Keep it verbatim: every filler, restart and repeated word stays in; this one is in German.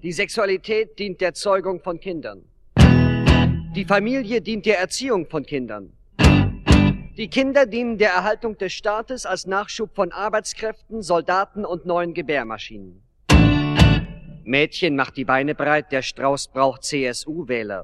Die Sexualität dient der Zeugung von Kindern. Die Familie dient der Erziehung von Kindern. Die Kinder dienen der Erhaltung des Staates als Nachschub von Arbeitskräften, Soldaten und neuen Gebärmaschinen. Mädchen macht die Beine breit, der Strauß braucht C S U-Wähler.